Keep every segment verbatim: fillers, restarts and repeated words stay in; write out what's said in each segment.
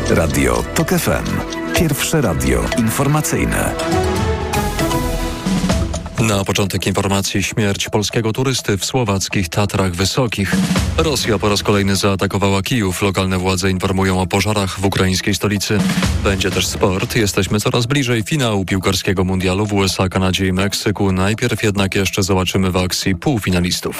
Radio TOK F M. Pierwsze radio informacyjne. Na początek informacji: śmierć polskiego turysty w słowackich Tatrach Wysokich. Rosja po raz kolejny zaatakowała Kijów. Lokalne władze informują o pożarach w ukraińskiej stolicy. Będzie też sport. Jesteśmy coraz bliżej finału piłkarskiego mundialu w U S A, Kanadzie i Meksyku. Najpierw jednak jeszcze zobaczymy w akcji półfinalistów.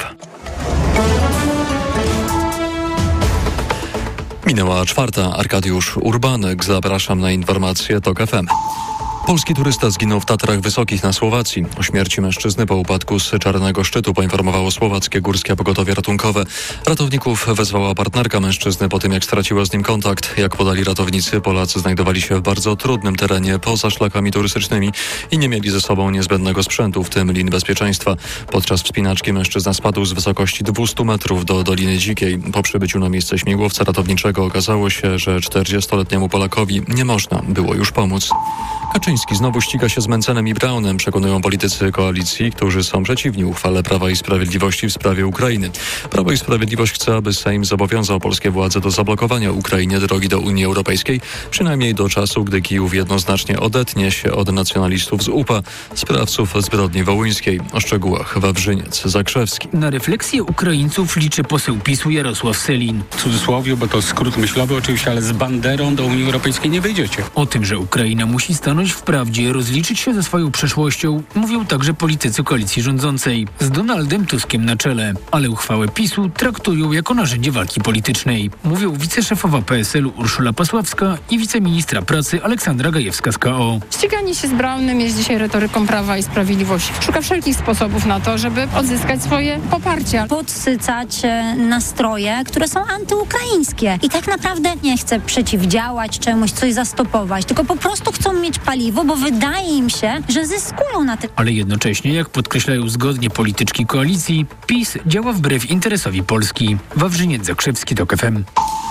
Minęła czwarta. Arkadiusz Urbanek. Zapraszam na informacje TOK F M. Polski turysta zginął w Tatrach Wysokich na Słowacji. O śmierci mężczyzny po upadku z Czarnego Szczytu poinformowało słowackie Górskie Pogotowie Ratunkowe. Ratowników wezwała partnerka mężczyzny po tym, jak straciła z nim kontakt. Jak podali ratownicy, Polacy znajdowali się w bardzo trudnym terenie poza szlakami turystycznymi i nie mieli ze sobą niezbędnego sprzętu, w tym lin bezpieczeństwa. Podczas wspinaczki mężczyzna spadł z wysokości dwieście metrów do Doliny Dzikiej. Po przybyciu na miejsce śmigłowca ratowniczego okazało się, że czterdziestoletniemu Polakowi nie można było już pomóc. Kaczyński znowu ściga się z Mencenem i Braunem, przekonują politycy koalicji, którzy są przeciwni uchwale Prawa i Sprawiedliwości w sprawie Ukrainy. Prawo i Sprawiedliwość chce, aby Sejm zobowiązał polskie władze do zablokowania Ukrainie drogi do Unii Europejskiej, przynajmniej do czasu, gdy Kijów jednoznacznie odetnie się od nacjonalistów z U P A, sprawców zbrodni wołyńskiej. O szczegółach Wawrzyniec Zakrzewski. Na refleksję Ukraińców liczy poseł PiSu Jarosław Sellin. W cudzysłowie, bo to skrót myślowy oczywiście, ale z banderą do Unii Europejskiej nie wyjdziecie. O tym, że Ukraina musi stanąć w prawdzie, rozliczyć się ze swoją przeszłością, mówią także politycy koalicji rządzącej z Donaldem Tuskiem na czele. Ale uchwałę PiSu traktują jako narzędzie walki politycznej. Mówią wiceszefowa P S L u Urszula Pasławska i wiceministra pracy Aleksandra Gajewska z K O. Ściganie się z Braunem jest dzisiaj retoryką Prawa i Sprawiedliwości. Szuka wszelkich sposobów na to, żeby odzyskać swoje poparcie. Podsycać nastroje, które są antyukraińskie. I tak naprawdę nie chce przeciwdziałać czemuś, coś zastopować, tylko po prostu chcą mieć paliwo, bo wydaje im się, że zyskują na tym. Ale jednocześnie, jak podkreślają zgodnie polityczki koalicji, PiS działa wbrew interesowi Polski. Wawrzyniec Zakrzewski, TOK F M.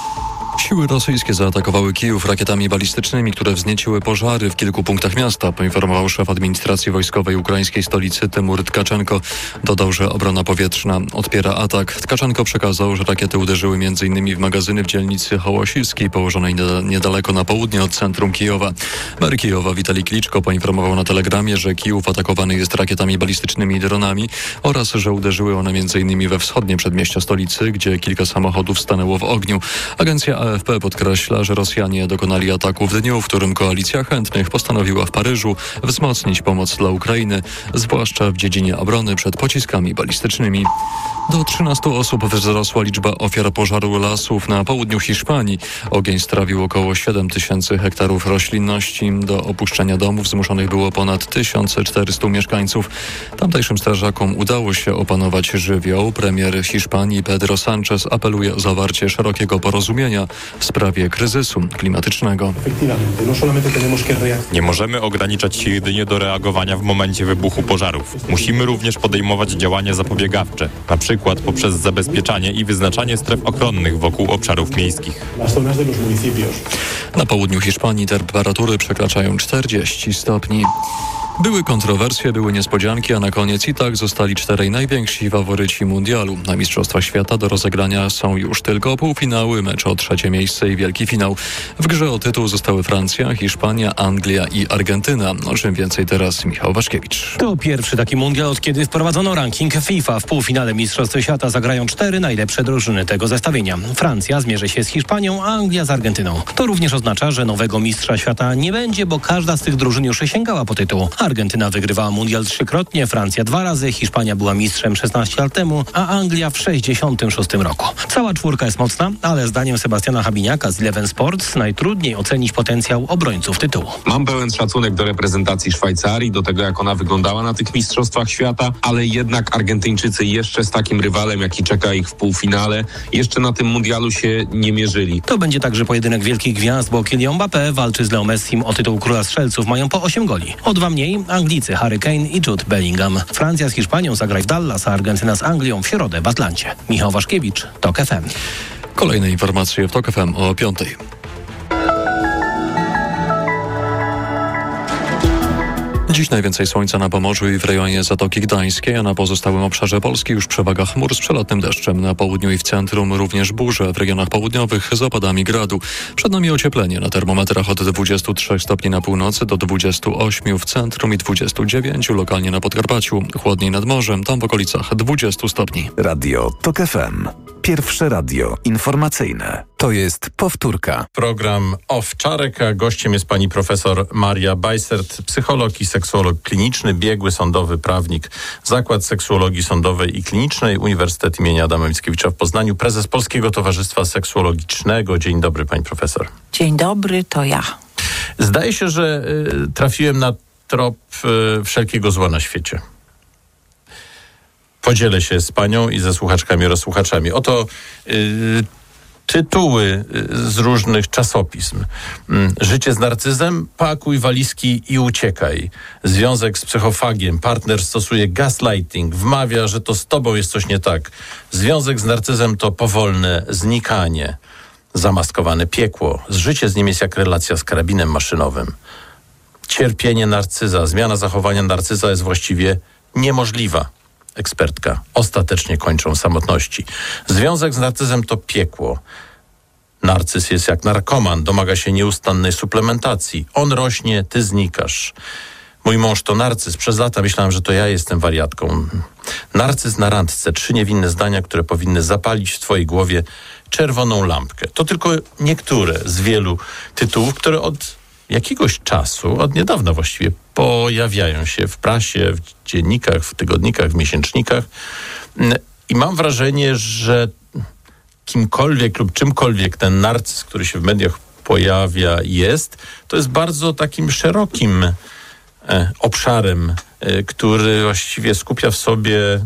Siły rosyjskie zaatakowały Kijów rakietami balistycznymi, które wznieciły pożary w kilku punktach miasta, poinformował szef administracji wojskowej ukraińskiej stolicy Tymur Tkaczenko. Dodał, że obrona powietrzna odpiera atak. Tkaczenko przekazał, że rakiety uderzyły m.in. w magazyny w dzielnicy Hołosiwskiej, położonej niedaleko na południe od centrum Kijowa. Mer Kijowa Witalij Kliczko poinformował na telegramie, że Kijów atakowany jest rakietami balistycznymi i dronami oraz, że uderzyły one m.in. we wschodnie przedmieścia stolicy, gdzie kilka samochodów stanęło w ogniu. Agencja A F P podkreśla, że Rosjanie dokonali ataku w dniu, w którym koalicja chętnych postanowiła w Paryżu wzmocnić pomoc dla Ukrainy, zwłaszcza w dziedzinie obrony przed pociskami balistycznymi. Do trzynastu osób wzrosła liczba ofiar pożaru lasów na południu Hiszpanii. Ogień strawił około siedem tysięcy hektarów roślinności. Do opuszczenia domów zmuszonych było ponad tysiąc czterysta mieszkańców. Tamtejszym strażakom udało się opanować żywioł. Premier Hiszpanii Pedro Sánchez apeluje o zawarcie szerokiego porozumienia w sprawie kryzysu klimatycznego. Nie możemy ograniczać się jedynie do reagowania w momencie wybuchu pożarów. Musimy również podejmować działania zapobiegawcze, na przykład poprzez zabezpieczanie i wyznaczanie stref ochronnych wokół obszarów miejskich. Na południu Hiszpanii temperatury przekraczają czterdzieści stopni. Były kontrowersje, były niespodzianki, a na koniec i tak zostali czterej najwięksi faworyci mundialu. Na Mistrzostwa Świata do rozegrania są już tylko półfinały, mecz o trzecie miejsce i wielki finał. W grze o tytuł zostały Francja, Hiszpania, Anglia i Argentyna. O czym więcej teraz Michał Waszkiewicz. To pierwszy taki mundial, od kiedy wprowadzono ranking FIFA. W półfinale Mistrzostw Świata zagrają cztery najlepsze drużyny tego zestawienia. Francja zmierzy się z Hiszpanią, a Anglia z Argentyną. To również oznacza, że nowego mistrza świata nie będzie, bo każda z tych drużyn już sięgała po tytuł. Argentyna wygrywała mundial trzykrotnie, Francja dwa razy, Hiszpania była mistrzem szesnaście lat temu, a Anglia w sześćdziesiątym szóstym roku. Cała czwórka jest mocna, ale zdaniem Sebastiana Habiniaka z Eleven Sports najtrudniej ocenić potencjał obrońców tytułu. Mam pełen szacunek do reprezentacji Szwajcarii, do tego jak ona wyglądała na tych mistrzostwach świata, ale jednak Argentyńczycy jeszcze z takim rywalem, jaki czeka ich w półfinale, jeszcze na tym mundialu się nie mierzyli. To będzie także pojedynek wielkich gwiazd, bo Kylian Mbappé walczy z Leo Messim o tytuł króla strzelców, mają po osiem goli. O dwa mniej Anglicy Harry Kane i Jude Bellingham. Francja z Hiszpanią zagra w Dallas, a Argentyna z Anglią w środę w Atlancie. Michał Waszkiewicz, TOK F M. Kolejne informacje w TOK F M o piątej. Dziś najwięcej słońca na Pomorzu i w rejonie Zatoki Gdańskiej, a na pozostałym obszarze Polski już przewaga chmur z przelotnym deszczem. Na południu i w centrum również burze, w regionach południowych z opadami gradu. Przed nami ocieplenie na termometrach od dwudziestu trzech stopni na północy do dwudziestu ośmiu w centrum i dwudziestu dziewięciu lokalnie na Podkarpaciu. Chłodniej nad morzem, tam w okolicach dwudziestu stopni. Radio TOK F M. Pierwsze radio informacyjne. To jest powtórka. Program Owczarek, a gościem jest pani profesor Maria Bajsert, psycholog i seksuolog kliniczny, biegły sądowy prawnik, Zakład Seksuologii Sądowej i Klinicznej, Uniwersytet imienia Adama Mickiewicza w Poznaniu, prezes Polskiego Towarzystwa Seksuologicznego. Dzień dobry, pani profesor. Dzień dobry, to ja. Zdaje się, że y, trafiłem na trop y, wszelkiego zła na świecie. Podzielę się z panią i ze słuchaczkami oraz słuchaczami. Oto y, tytuły z różnych czasopism. Życie z narcyzem, pakuj walizki i uciekaj. Związek z psychofagiem, partner stosuje gaslighting, wmawia, że to z tobą jest coś nie tak. Związek z narcyzem to powolne znikanie. Zamaskowane piekło. Życie z nim jest jak relacja z karabinem maszynowym. Cierpienie narcyza, zmiana zachowania narcyza jest właściwie niemożliwa. Ekspertka. Ostatecznie kończą samotności. Związek z narcyzem to piekło. Narcyz jest jak narkoman, domaga się nieustannej suplementacji. On rośnie, ty znikasz. Mój mąż to narcyz. Przez lata myślałem, że to ja jestem wariatką. Narcyz na randce. Trzy niewinne zdania, które powinny zapalić w twojej głowie czerwoną lampkę. To tylko niektóre z wielu tytułów, które od jakiegoś czasu, od niedawna właściwie, pojawiają się w prasie, w dziennikach, w tygodnikach, w miesięcznikach. I mam wrażenie, że kimkolwiek lub czymkolwiek ten narcyz, który się w mediach pojawia, jest, to jest bardzo takim szerokim e, obszarem, e, który właściwie skupia w sobie e,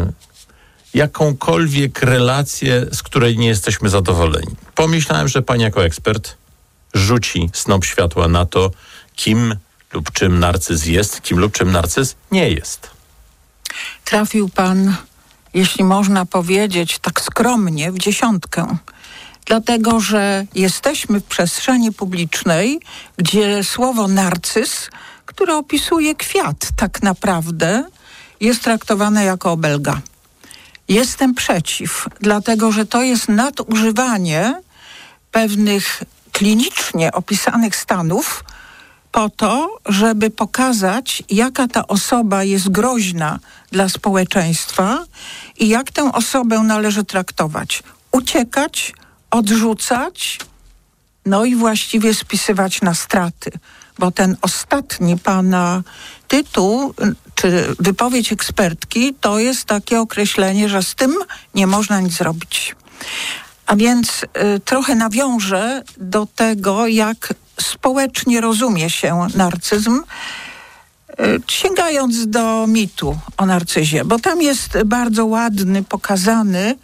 jakąkolwiek relację, z której nie jesteśmy zadowoleni. Pomyślałem, że pani jako ekspert rzuci snop światła na to, kim lub czym narcyz jest, kim lub czym narcyz nie jest. Trafił pan, jeśli można powiedzieć tak skromnie, w dziesiątkę. Dlatego, że jesteśmy w przestrzeni publicznej, gdzie słowo narcyz, które opisuje kwiat tak naprawdę, jest traktowane jako obelga. Jestem przeciw, dlatego, że to jest nadużywanie pewnych klinicznie opisanych stanów po to, żeby pokazać, jaka ta osoba jest groźna dla społeczeństwa i jak tę osobę należy traktować. Uciekać, odrzucać, no i właściwie spisywać na straty. Bo ten ostatni pana tytuł, czy wypowiedź ekspertki, to jest takie określenie, że z tym nie można nic zrobić. A więc y, trochę nawiążę do tego, jak społecznie rozumie się narcyzm, y, sięgając do mitu o narcyzie, bo tam jest bardzo ładny, pokazany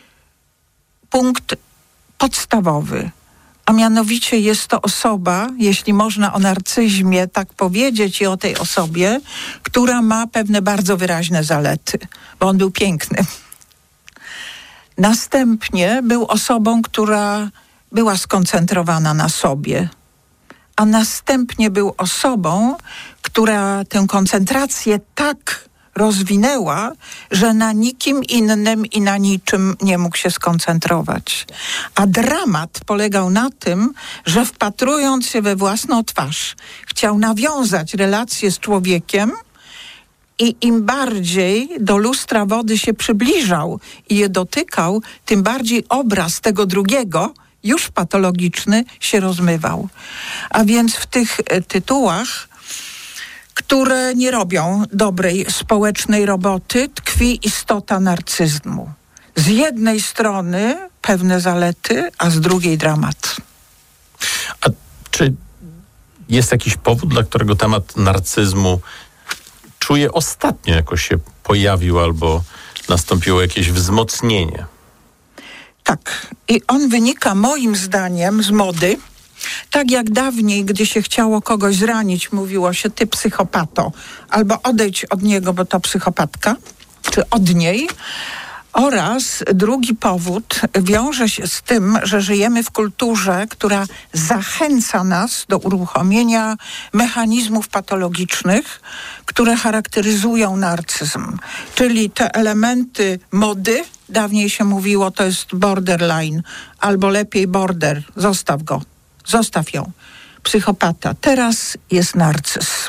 punkt podstawowy, a mianowicie jest to osoba, jeśli można o narcyzmie tak powiedzieć i o tej osobie, która ma pewne bardzo wyraźne zalety, bo on był piękny. Następnie był osobą, która była skoncentrowana na sobie, a następnie był osobą, która tę koncentrację tak rozwinęła, że na nikim innym i na niczym nie mógł się skoncentrować. A dramat polegał na tym, że wpatrując się we własną twarz, chciał nawiązać relację z człowiekiem, i im bardziej do lustra wody się przybliżał i je dotykał, tym bardziej obraz tego drugiego, już patologiczny, się rozmywał. A więc w tych tytułach, które nie robią dobrej społecznej roboty, tkwi istota narcyzmu. Z jednej strony pewne zalety, a z drugiej dramat. A czy jest jakiś powód, dla którego temat narcyzmu czuję ostatnio jakoś się pojawił albo nastąpiło jakieś wzmocnienie? Tak. I on wynika moim zdaniem z mody. Tak jak dawniej, gdy się chciało kogoś zranić, mówiło się ty psychopato, albo odejdź od niego, bo to psychopatka, czy od niej. Oraz drugi powód wiąże się z tym, że żyjemy w kulturze, która zachęca nas do uruchomienia mechanizmów patologicznych, które charakteryzują narcyzm. Czyli te elementy mody, dawniej się mówiło, to jest borderline, albo lepiej border, zostaw go, zostaw ją, psychopata. Teraz jest narcyz.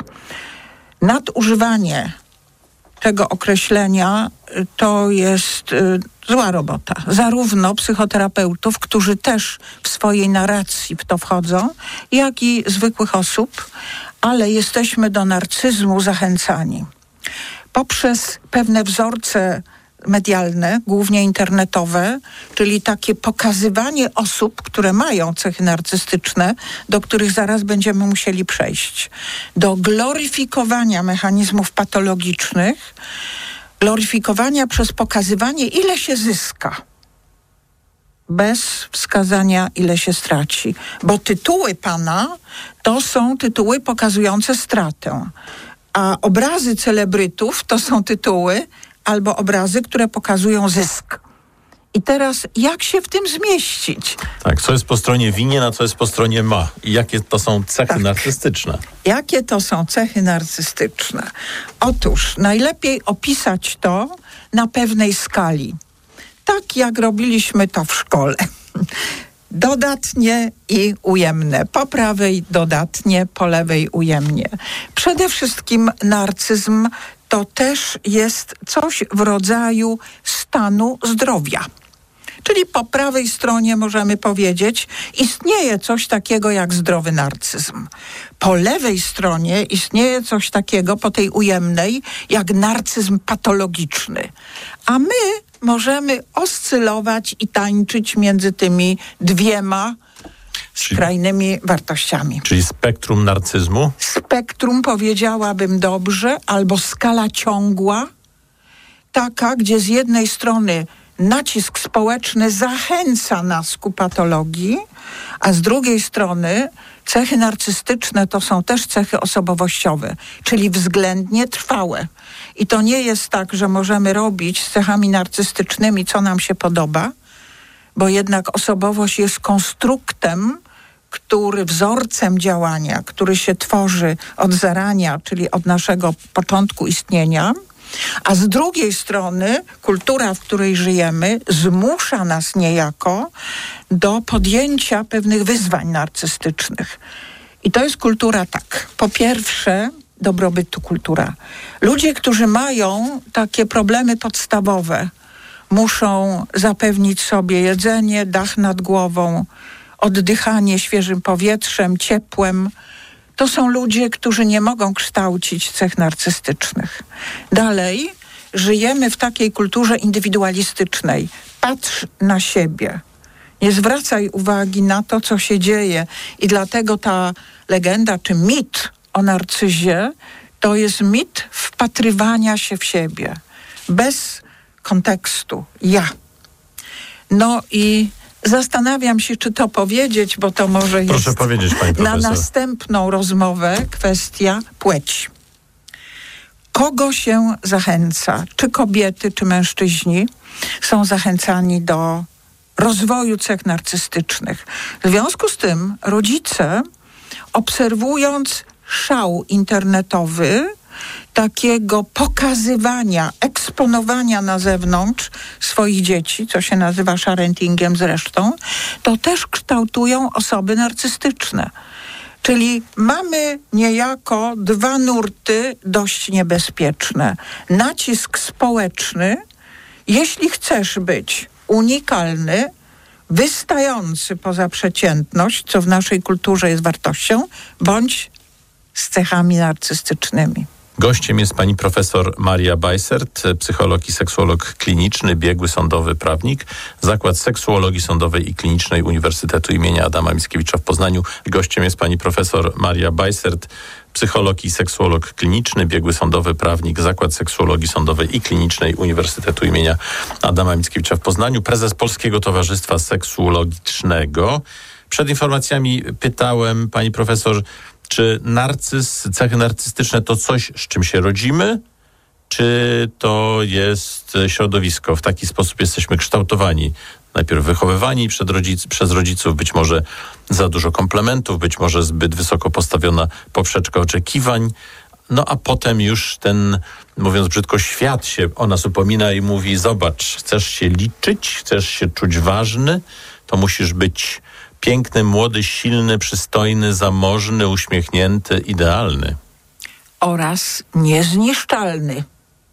Nadużywanie tego określenia to jest y, zła robota. Zarówno psychoterapeutów, którzy też w swojej narracji w to wchodzą, jak i zwykłych osób, ale jesteśmy do narcyzmu zachęcani poprzez pewne wzorce medialne, głównie internetowe, czyli takie pokazywanie osób, które mają cechy narcystyczne, do których zaraz będziemy musieli przejść, do gloryfikowania mechanizmów patologicznych, gloryfikowania przez pokazywanie, ile się zyska, bez wskazania, ile się straci. Bo tytuły pana to są tytuły pokazujące stratę, a obrazy celebrytów to są tytuły albo obrazy, które pokazują zysk. I teraz jak się w tym zmieścić? Tak, co jest po stronie winien, a co jest po stronie ma? I jakie to są cechy tak. narcystyczne? Jakie to są cechy narcystyczne? Otóż najlepiej opisać to na pewnej skali. Tak jak robiliśmy to w szkole. Dodatnie i ujemne. Po prawej dodatnie, po lewej ujemnie. Przede wszystkim narcyzm to też jest coś w rodzaju stanu zdrowia. Czyli po prawej stronie możemy powiedzieć, istnieje coś takiego jak zdrowy narcyzm. Po lewej stronie istnieje coś takiego, po tej ujemnej, jak narcyzm patologiczny. A my możemy oscylować i tańczyć między tymi dwiema skrajnymi wartościami. Czyli spektrum narcyzmu? Spektrum, powiedziałabym dobrze, albo skala ciągła, taka, gdzie z jednej strony nacisk społeczny zachęca nas ku patologii, a z drugiej strony cechy narcystyczne to są też cechy osobowościowe, czyli względnie trwałe. I to nie jest tak, że możemy robić z cechami narcystycznymi, co nam się podoba, bo jednak osobowość jest konstruktem, który wzorcem działania, który się tworzy od zarania, czyli od naszego początku istnienia, a z drugiej strony kultura, w której żyjemy, zmusza nas niejako do podjęcia pewnych wyzwań narcystycznych. I to jest kultura tak, po pierwsze dobrobytu kultura. Ludzie, którzy mają takie problemy podstawowe, muszą zapewnić sobie jedzenie, dach nad głową, oddychanie świeżym powietrzem, ciepłem. To są ludzie, którzy nie mogą kształcić cech narcystycznych. Dalej, żyjemy w takiej kulturze indywidualistycznej. Patrz na siebie. Nie zwracaj uwagi na to, co się dzieje. I dlatego ta legenda czy mit o narcyzie to jest mit wpatrywania się w siebie. Bez kontekstu. Ja. No i zastanawiam się, czy to powiedzieć, bo to może Proszę jest powiedzieć, pani profesor. na następną rozmowę kwestia płci. Kogo się zachęca? Czy kobiety, czy mężczyźni są zachęcani do rozwoju cech narcystycznych? W związku z tym rodzice, obserwując szał internetowy, takiego pokazywania, eksponowania na zewnątrz swoich dzieci, co się nazywa sharentingiem zresztą, to też kształtują osoby narcystyczne. Czyli mamy niejako dwa nurty dość niebezpieczne. Nacisk społeczny, jeśli chcesz być unikalny, wystający poza przeciętność, co w naszej kulturze jest wartością, bądź z cechami narcystycznymi. Gościem jest pani profesor Maria Bajsert, psycholog i seksuolog kliniczny, biegły sądowy prawnik, Zakład Seksuologii Sądowej i Klinicznej Uniwersytetu imienia Adama Mickiewicza w Poznaniu. Gościem jest pani profesor Maria Bajsert, psycholog i seksuolog kliniczny, biegły sądowy prawnik, Zakład Seksuologii Sądowej i Klinicznej Uniwersytetu imienia Adama Mickiewicza w Poznaniu, prezes Polskiego Towarzystwa Seksuologicznego. Przed informacjami pytałem pani profesor, czy narcyz, cechy narcystyczne to coś, z czym się rodzimy, czy to jest środowisko. W taki sposób jesteśmy kształtowani. Najpierw wychowywani przed rodzic, przez rodziców, być może za dużo komplementów, być może zbyt wysoko postawiona poprzeczka oczekiwań. No a potem już ten, mówiąc brzydko, świat się o nas upomina i mówi: zobacz, chcesz się liczyć, chcesz się czuć ważny, to musisz być piękny, młody, silny, przystojny, zamożny, uśmiechnięty, idealny. Oraz niezniszczalny.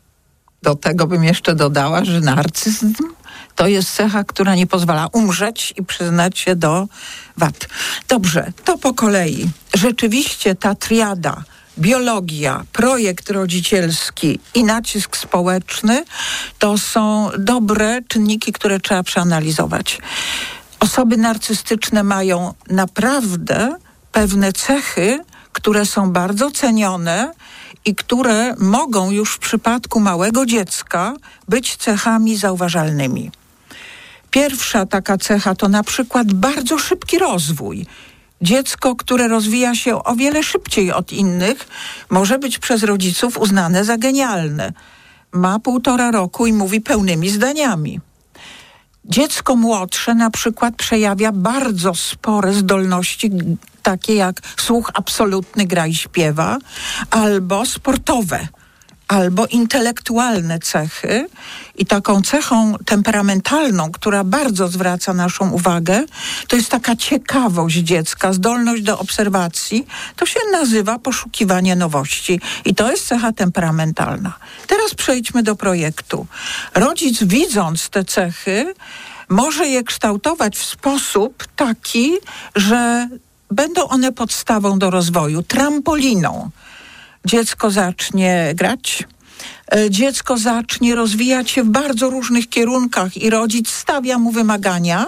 Do tego bym jeszcze dodała, że narcyzm to jest cecha, która nie pozwala umrzeć i przyznać się do wad. Dobrze, to po kolei. Rzeczywiście ta triada, biologia, projekt rodzicielski i nacisk społeczny to są dobre czynniki, które trzeba przeanalizować. Osoby narcystyczne mają naprawdę pewne cechy, które są bardzo cenione i które mogą już w przypadku małego dziecka być cechami zauważalnymi. Pierwsza taka cecha to na przykład bardzo szybki rozwój. Dziecko, które rozwija się o wiele szybciej od innych, może być przez rodziców uznane za genialne. Ma półtora roku i mówi pełnymi zdaniami. Dziecko młodsze na przykład przejawia bardzo spore zdolności, takie jak słuch absolutny, gra i śpiewa, albo sportowe, albo intelektualne cechy. I taką cechą temperamentalną, która bardzo zwraca naszą uwagę, to jest taka ciekawość dziecka, zdolność do obserwacji. To się nazywa poszukiwanie nowości i to jest cecha temperamentalna. Teraz przejdźmy do projektu. Rodzic, widząc te cechy, może je kształtować w sposób taki, że będą one podstawą do rozwoju, trampoliną. Dziecko zacznie grać, dziecko zacznie rozwijać się w bardzo różnych kierunkach i rodzic stawia mu wymagania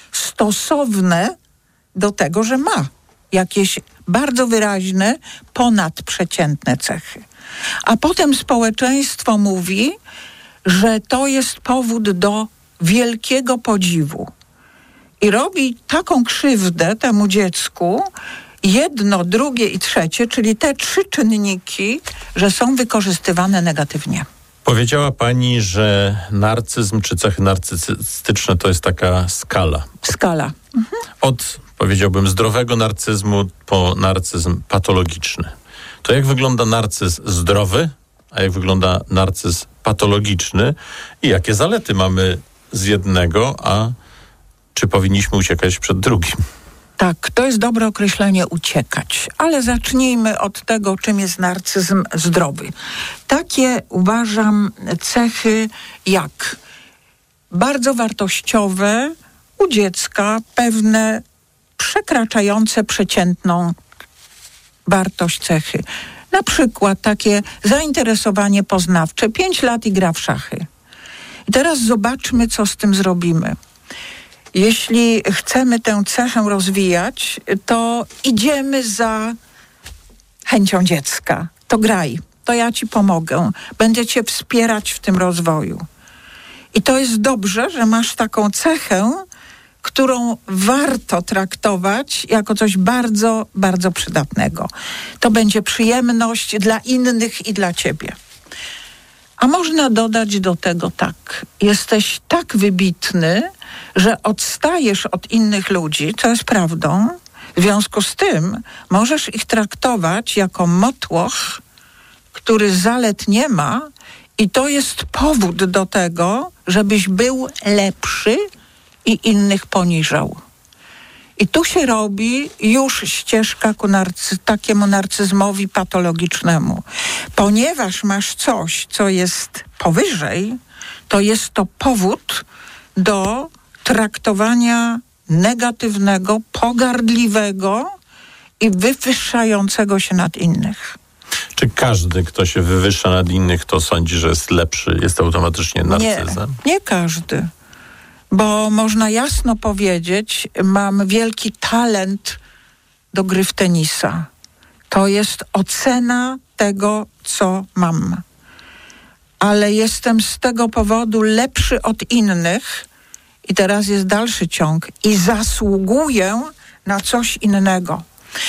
stosowne do tego, że ma jakieś bardzo wyraźne, ponadprzeciętne cechy. A potem społeczeństwo mówi, że to jest powód do wielkiego podziwu. I robi taką krzywdę temu dziecku, jedno, drugie i trzecie, czyli te trzy czynniki, że są wykorzystywane negatywnie. Powiedziała pani, że narcyzm czy cechy narcystyczne to jest taka skala. Skala. Mhm. Od, powiedziałbym, zdrowego narcyzmu po narcyzm patologiczny. To jak wygląda narcyzm zdrowy, a jak wygląda narcyzm patologiczny i jakie zalety mamy z jednego, a czy powinniśmy uciekać przed drugim? Tak, to jest dobre określenie uciekać, ale zacznijmy od tego, czym jest narcyzm zdrowy. Takie uważam cechy jak bardzo wartościowe u dziecka, pewne przekraczające przeciętną wartość cechy. Na przykład takie zainteresowanie poznawcze, pięć lat i gra w szachy. I teraz zobaczmy, co z tym zrobimy. Jeśli chcemy tę cechę rozwijać, to idziemy za chęcią dziecka. To graj, to ja ci pomogę, będę cię wspierać w tym rozwoju. I to jest dobrze, że masz taką cechę, którą warto traktować jako coś bardzo, bardzo przydatnego. To będzie przyjemność dla innych i dla ciebie. A można dodać do tego tak. Jesteś tak wybitny, że odstajesz od innych ludzi, co jest prawdą. W związku z tym możesz ich traktować jako motłoch, który zalet nie ma i to jest powód do tego, żebyś był lepszy i innych poniżał. I tu się robi już ścieżka ku narcy- takiemu narcyzmowi patologicznemu. Ponieważ masz coś, co jest powyżej, to jest to powód do traktowania negatywnego, pogardliwego i wywyższającego się nad innych. Czy każdy, kto się wywyższa nad innych, to sądzi, że jest lepszy, jest automatycznie narcyzem? Nie, nie każdy. Bo można jasno powiedzieć, mam wielki talent do gry w tenisa. To jest ocena tego, co mam. Ale jestem z tego powodu lepszy od innych i teraz jest dalszy ciąg i zasługuję na coś innego.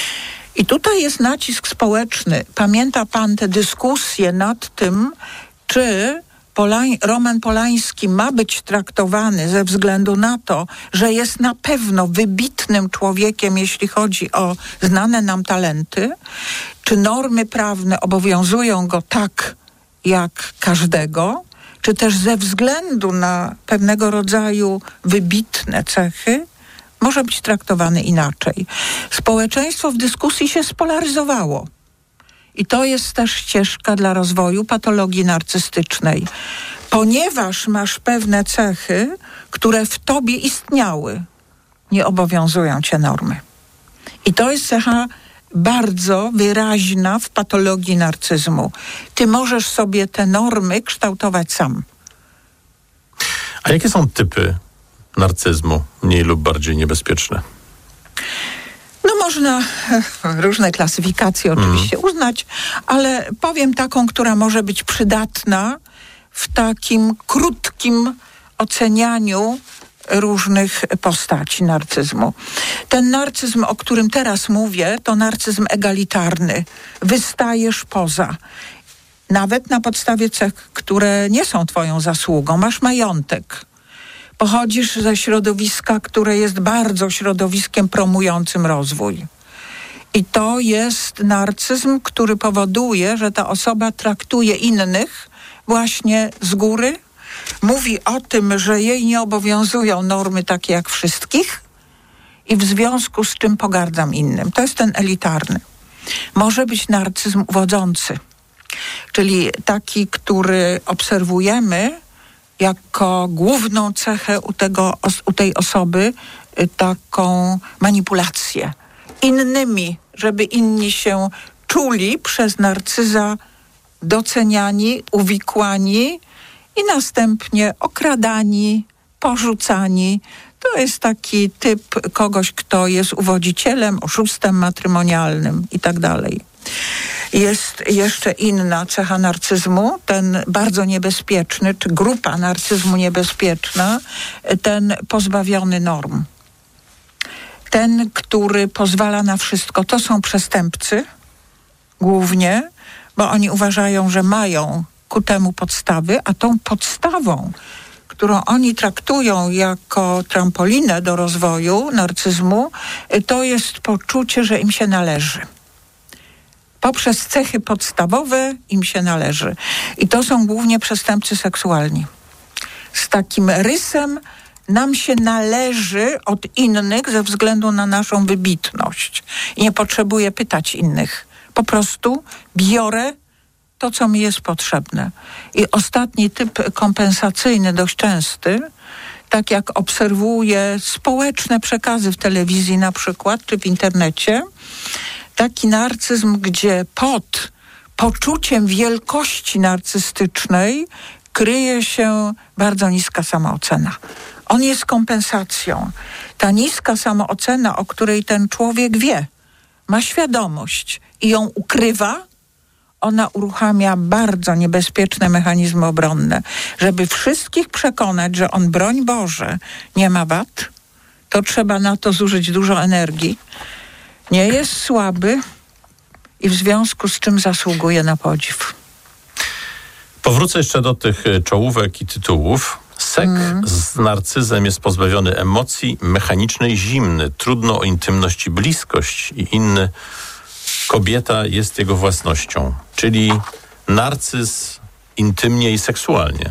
I tutaj jest nacisk społeczny. Pamięta pan te dyskusje nad tym, czy Polań, Roman Polański ma być traktowany ze względu na to, że jest na pewno wybitnym człowiekiem, jeśli chodzi o znane nam talenty, czy normy prawne obowiązują go tak, jak każdego, czy też ze względu na pewnego rodzaju wybitne cechy, może być traktowany inaczej. Społeczeństwo w dyskusji się spolaryzowało. I to jest też ścieżka dla rozwoju patologii narcystycznej. Ponieważ masz pewne cechy, które w tobie istniały, nie obowiązują cię normy. I to jest cecha bardzo wyraźna w patologii narcyzmu. Ty możesz sobie te normy kształtować sam. A jakie są typy narcyzmu, mniej lub bardziej niebezpieczne? No można różne klasyfikacje oczywiście mm. uznać, ale powiem taką, która może być przydatna w takim krótkim ocenianiu różnych postaci narcyzmu. Ten narcyzm, o którym teraz mówię, to narcyzm egalitarny. Wystajesz poza. Nawet na podstawie cech, które nie są twoją zasługą. Masz majątek. Pochodzisz ze środowiska, które jest bardzo środowiskiem promującym rozwój. I to jest narcyzm, który powoduje, że ta osoba traktuje innych właśnie z góry, mówi o tym, że jej nie obowiązują normy takie jak wszystkich i w związku z czym pogardzam innym. To jest ten elitarny. Może być narcyzm uwodzący, czyli taki, który obserwujemy jako główną cechę u, tego, u tej osoby, taką manipulację innymi, żeby inni się czuli przez narcyza doceniani, uwikłani i następnie okradani, porzucani. To jest taki typ kogoś, kto jest uwodzicielem, oszustem matrymonialnym i tak dalej. Jest jeszcze inna cecha narcyzmu, ten bardzo niebezpieczny, czy grupa narcyzmu niebezpieczna, ten pozbawiony norm. Ten, który pozwala na wszystko. To są przestępcy głównie, bo oni uważają, że mają ku temu podstawy, a tą podstawą, którą oni traktują jako trampolinę do rozwoju narcyzmu, to jest poczucie, że im się należy. Poprzez cechy podstawowe im się należy. I to są głównie przestępcy seksualni. Z takim rysem nam się należy od innych ze względu na naszą wybitność. I nie potrzebuję pytać innych. Po prostu biorę to, co mi jest potrzebne. I ostatni typ kompensacyjny, dość częsty, tak jak obserwuję społeczne przekazy w telewizji na przykład, czy w internecie, taki narcyzm, gdzie pod poczuciem wielkości narcystycznej kryje się bardzo niska samoocena. On jest kompensacją. Ta niska samoocena, o której ten człowiek wie, ma świadomość i ją ukrywa, ona uruchamia bardzo niebezpieczne mechanizmy obronne. Żeby wszystkich przekonać, że on, broń Boże, nie ma wad, to trzeba na to zużyć dużo energii. Nie jest słaby i w związku z czym zasługuje na podziw. Powrócę jeszcze do tych czołówek i tytułów. Sek mm. z narcyzem jest pozbawiony emocji, mechaniczny i zimny, trudno o intymność i bliskość i inny. Kobieta jest jego własnością, czyli narcyz intymnie i seksualnie.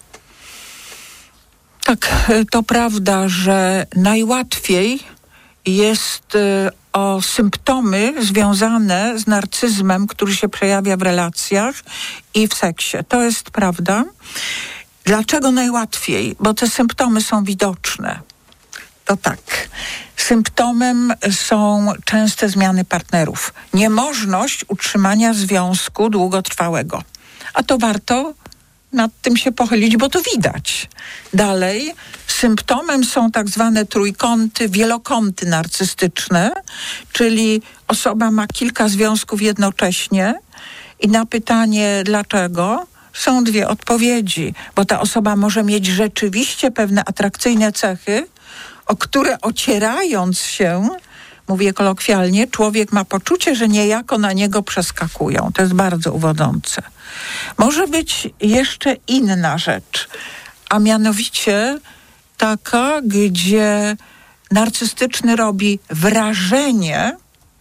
Tak, to prawda, że najłatwiej jest o symptomy związane z narcyzmem, który się przejawia w relacjach i w seksie. To jest prawda. Dlaczego najłatwiej? Bo te symptomy są widoczne. To tak. Symptomem są częste zmiany partnerów. Niemożność utrzymania związku długotrwałego. A to warto nad tym się pochylić, bo to widać. Dalej, symptomem są tak zwane trójkąty, wielokąty narcystyczne, czyli osoba ma kilka związków jednocześnie i na pytanie dlaczego są dwie odpowiedzi, bo ta osoba może mieć rzeczywiście pewne atrakcyjne cechy, o które ocierając się mówię kolokwialnie, człowiek ma poczucie, że niejako na niego przeskakują. To jest bardzo uwodzące. Może być jeszcze inna rzecz, a mianowicie taka, gdzie narcystyczny robi wrażenie,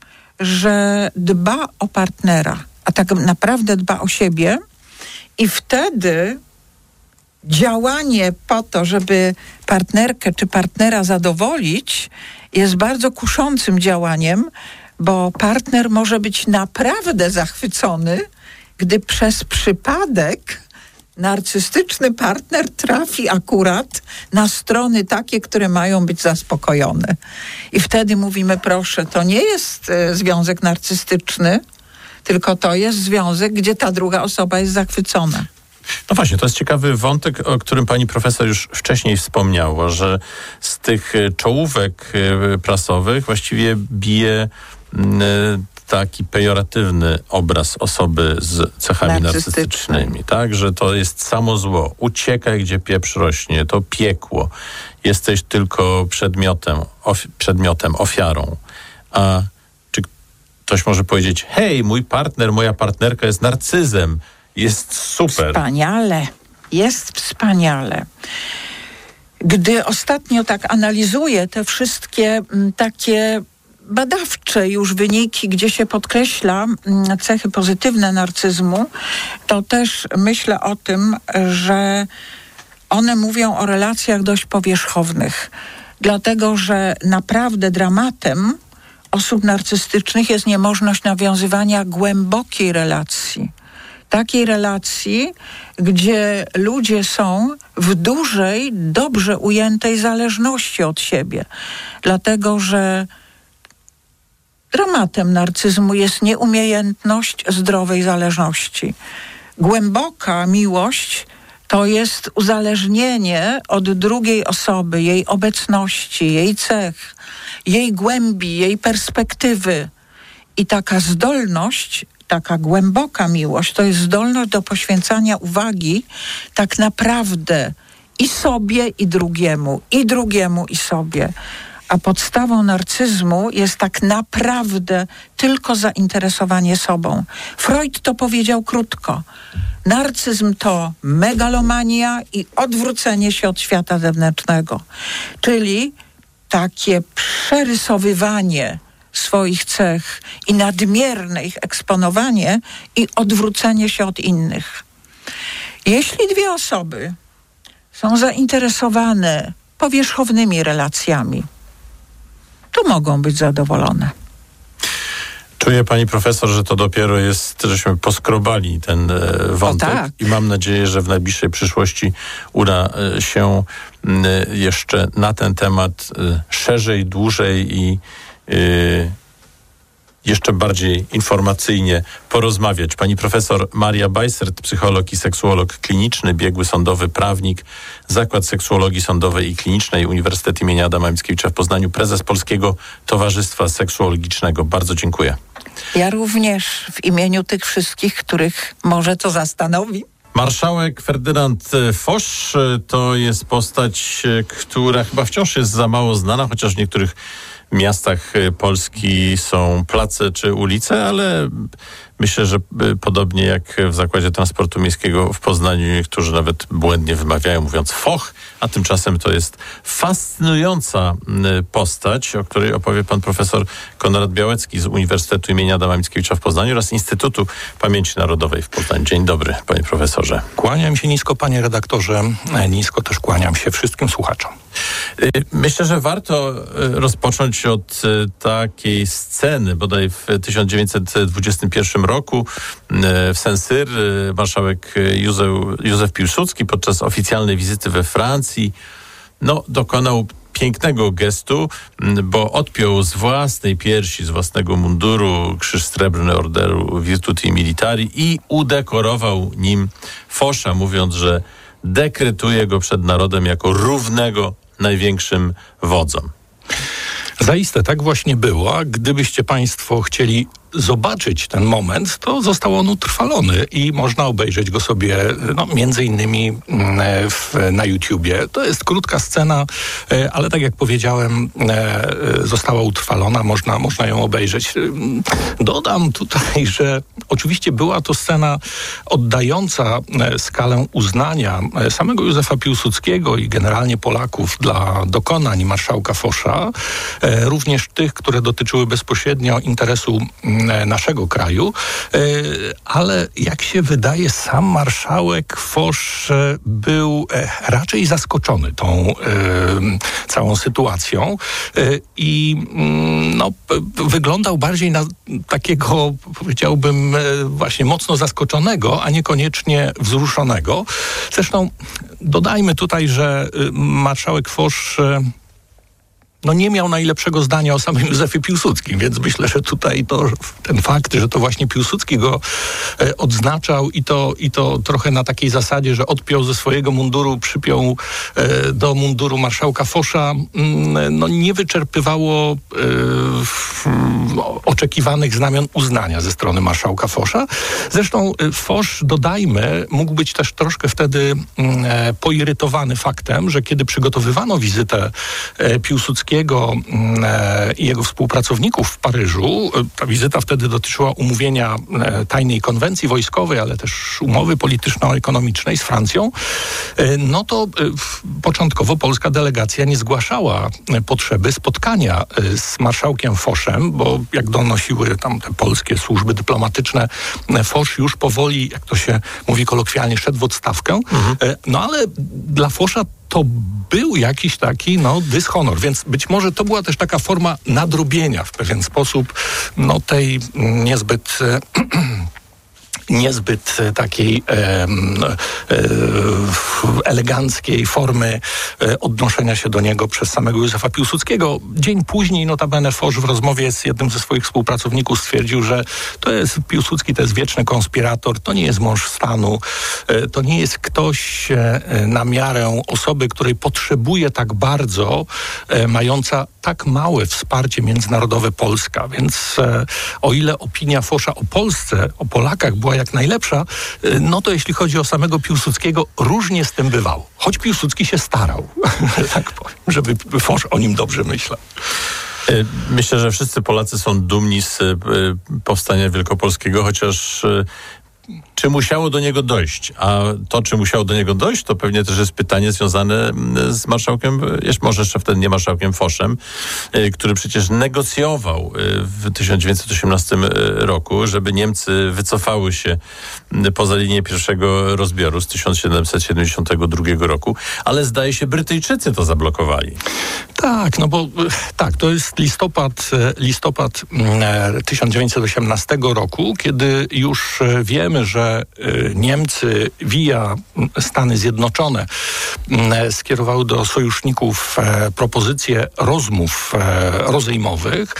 że dba o partnera, a tak naprawdę dba o siebie i wtedy działanie po to, żeby partnerkę czy partnera zadowolić, jest bardzo kuszącym działaniem, bo partner może być naprawdę zachwycony, gdy przez przypadek narcystyczny partner trafi akurat na strony takie, które mają być zaspokojone. I wtedy mówimy, proszę, to nie jest e, związek narcystyczny, tylko to jest związek, gdzie ta druga osoba jest zachwycona. No właśnie, to jest ciekawy wątek, o którym pani profesor już wcześniej wspomniała, że z tych czołówek prasowych właściwie bije taki pejoratywny obraz osoby z cechami narcystycznymi, tak? Że to jest samo zło. Uciekaj, gdzie pieprz rośnie, to piekło. Jesteś tylko przedmiotem, ofi- przedmiotem, ofiarą. A czy ktoś może powiedzieć, hej, mój partner, moja partnerka jest narcyzem, jest super. Wspaniale. Jest wspaniale. Gdy ostatnio tak analizuję te wszystkie m, takie badawcze już wyniki, gdzie się podkreśla m, cechy pozytywne narcyzmu, to też myślę o tym, że one mówią o relacjach dość powierzchownych. Dlatego, że naprawdę dramatem osób narcystycznych jest niemożność nawiązywania głębokiej relacji. Takiej relacji, gdzie ludzie są w dużej, dobrze ujętej zależności od siebie. Dlatego, że dramatem narcyzmu jest nieumiejętność zdrowej zależności. Głęboka miłość to jest uzależnienie od drugiej osoby, jej obecności, jej cech, jej głębi, jej perspektywy. I taka zdolność, taka głęboka miłość, to jest zdolność do poświęcania uwagi tak naprawdę i sobie, i drugiemu, i drugiemu, i sobie. A podstawą narcyzmu jest tak naprawdę tylko zainteresowanie sobą. Freud to powiedział krótko. Narcyzm to megalomania i odwrócenie się od świata zewnętrznego. Czyli takie przerysowywanie swoich cech i nadmierne ich eksponowanie i odwrócenie się od innych. Jeśli dwie osoby są zainteresowane powierzchownymi relacjami, to mogą być zadowolone. Czuję, pani profesor, że to dopiero jest, żeśmy poskrobali ten e, wątek tak. I mam nadzieję, że w najbliższej przyszłości uda e, się m, jeszcze na ten temat e, szerzej, dłużej i e, jeszcze bardziej informacyjnie porozmawiać. Pani profesor Maria Bajsert, psycholog i seksuolog kliniczny, biegły sądowy, prawnik, Zakład Seksuologii Sądowej i Klinicznej, Uniwersytet imienia Adama Mickiewicza w Poznaniu, prezes Polskiego Towarzystwa Seksuologicznego. Bardzo dziękuję. Ja również w imieniu tych wszystkich, których może to zastanowi. Marszałek Ferdynand Foch to jest postać, która chyba wciąż jest za mało znana, chociaż w niektórych miastach Polski są place czy ulice, ale myślę, że podobnie jak w Zakładzie Transportu Miejskiego w Poznaniu niektórzy nawet błędnie wymawiają, mówiąc Foch, a tymczasem to jest fascynująca postać, o której opowie pan profesor Konrad Białecki z Uniwersytetu imienia Adama Mickiewicza w Poznaniu oraz Instytutu Pamięci Narodowej w Poznaniu. Dzień dobry, panie profesorze. Kłaniam się nisko, panie redaktorze. Nisko też kłaniam się wszystkim słuchaczom. Myślę, że warto rozpocząć od takiej sceny, bodaj w tysiąc dziewięćset dwudziestym pierwszym roku w Saint-Cyr marszałek Józef, Józef Piłsudski podczas oficjalnej wizyty we Francji no, dokonał pięknego gestu, bo odpiął z własnej piersi, z własnego munduru krzyż srebrny Orderu Virtuti Militari i udekorował nim Focha, mówiąc, że dekretuje go przed narodem jako równego największym wodzom. Zaiste tak właśnie było, a gdybyście państwo chcieli zobaczyć ten moment, to został on utrwalony i można obejrzeć go sobie no, między innymi w, na YouTubie. To jest krótka scena, ale tak jak powiedziałem, została utrwalona, można, można ją obejrzeć. Dodam tutaj, że oczywiście była to scena oddająca skalę uznania samego Józefa Piłsudskiego i generalnie Polaków dla dokonań marszałka Fosza, również tych, które dotyczyły bezpośrednio interesu naszego kraju, ale jak się wydaje, sam marszałek Fosz był raczej zaskoczony tą całą sytuacją i no, wyglądał bardziej na takiego, powiedziałbym, właśnie mocno zaskoczonego, a niekoniecznie wzruszonego. Zresztą dodajmy tutaj, że marszałek Fosz no nie miał najlepszego zdania o samym Józefie Piłsudskim, więc myślę, że tutaj to, ten fakt, że to właśnie Piłsudski go e, odznaczał i to, i to trochę na takiej zasadzie, że odpiął ze swojego munduru, przypiął e, do munduru marszałka Fosza, m, no nie wyczerpywało e, w, oczekiwanych znamion uznania ze strony marszałka Fosza. Zresztą e, Fosz, dodajmy, mógł być też troszkę wtedy e, poirytowany faktem, że kiedy przygotowywano wizytę e, Piłsudskiego i jego współpracowników w Paryżu. Ta wizyta wtedy dotyczyła umówienia tajnej konwencji wojskowej, ale też umowy polityczno-ekonomicznej z Francją. No to początkowo polska delegacja nie zgłaszała potrzeby spotkania z marszałkiem Foszem, bo jak donosiły tam te polskie służby dyplomatyczne, Fosz już powoli, jak to się mówi kolokwialnie, szedł w odstawkę. Mhm. No ale dla Fosza to był jakiś taki no, dyshonor, więc być może to była też taka forma nadrobienia w pewien sposób no, tej niezbyt... niezbyt takiej e, e, eleganckiej formy e, odnoszenia się do niego przez samego Józefa Piłsudskiego. Dzień później notabene Fosz w rozmowie z jednym ze swoich współpracowników stwierdził, że to jest Piłsudski, to jest wieczny konspirator, to nie jest mąż stanu, e, to nie jest ktoś e, na miarę osoby, której potrzebuje tak bardzo, e, mająca tak małe wsparcie międzynarodowe Polska. Więc e, o ile opinia Fosza o Polsce, o Polakach była jak najlepsza, no to jeśli chodzi o samego Piłsudskiego, różnie z tym bywało. Choć Piłsudski się starał, tak powiem, żeby Fosz o nim dobrze myślał. Myślę, że wszyscy Polacy są dumni z powstania wielkopolskiego, chociaż czy musiało do niego dojść? A to, czy musiało do niego dojść, to pewnie też jest pytanie związane z marszałkiem, może jeszcze wtedy nie marszałkiem Foszem, który przecież negocjował w tysiąc dziewięćset osiemnastym roku, żeby Niemcy wycofały się poza linię pierwszego rozbioru z tysiąc siedemset siedemdziesiątego drugiego roku, ale zdaje się Brytyjczycy to zablokowali. Tak, no bo tak, to jest listopad, listopad tysiąc dziewięćset osiemnastego roku, kiedy już wiemy, że Niemcy via Stany Zjednoczone skierowały do sojuszników propozycję rozmów rozejmowych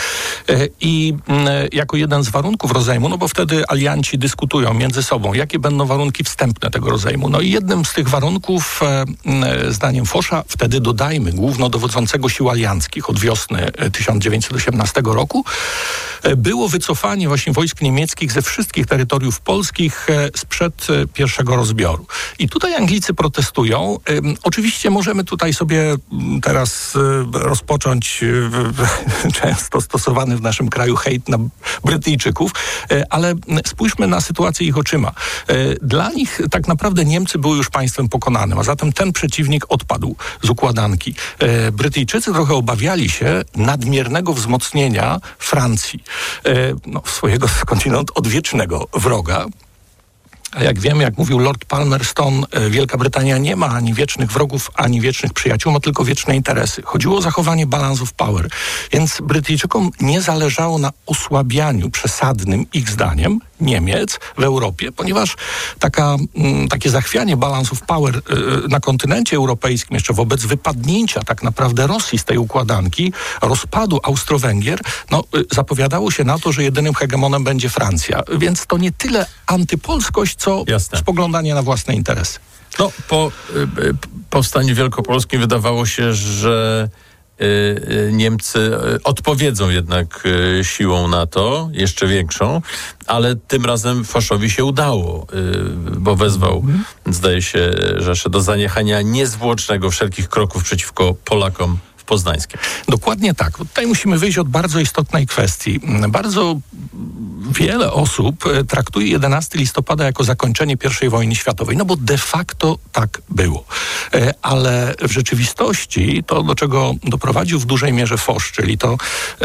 i jako jeden z warunków rozejmu, no bo wtedy alianci dyskutują między sobą, jakie będą warunki wstępne tego rozejmu. No i jednym z tych warunków, zdaniem Fosza, wtedy dodajmy, głównodowodzącego sił alianckich od wiosny tysiąc dziewięćset osiemnastego roku, było wycofanie właśnie wojsk niemieckich ze wszystkich terytoriów polskich sprzed pierwszego rozbioru. I tutaj Anglicy protestują. Oczywiście możemy tutaj sobie teraz rozpocząć często stosowany w naszym kraju hejt na Brytyjczyków, ale spójrzmy na sytuację ich oczyma. Dla nich tak naprawdę Niemcy były już państwem pokonanym, a zatem ten przeciwnik odpadł z układanki. Brytyjczycy trochę obawiali się nadmiernego wzmocnienia Francji, no, swojego skądinąd odwiecznego wroga. A jak wiemy, jak mówił Lord Palmerston, Wielka Brytania nie ma ani wiecznych wrogów, ani wiecznych przyjaciół, ma tylko wieczne interesy. Chodziło o zachowanie balance of power. Więc Brytyjczykom nie zależało na osłabianiu przesadnym, ich zdaniem, Niemiec w Europie, ponieważ taka, m, takie zachwianie balance of power y, na kontynencie europejskim, jeszcze wobec wypadnięcia tak naprawdę Rosji z tej układanki, rozpadu Austro-Węgier, no, y, zapowiadało się na to, że jedynym hegemonem będzie Francja. Więc to nie tyle antypolskość, co Jasne. spoglądanie na własne interesy. No, po y, y, powstaniu wielkopolskim wydawało się, że Niemcy odpowiedzą jednak siłą na to, jeszcze większą, ale tym razem Foszowi się udało, bo wezwał, mm. zdaje się, Rzeszę do zaniechania niezwłocznego wszelkich kroków przeciwko Polakom w Poznańskiem. Dokładnie tak. Tutaj musimy wyjść od bardzo istotnej kwestii. Bardzo wiele osób traktuje jedenastego listopada jako zakończenie pierwszej wojny światowej, no bo de facto tak było. Ale w rzeczywistości to, do czego doprowadził w dużej mierze Foch, czyli to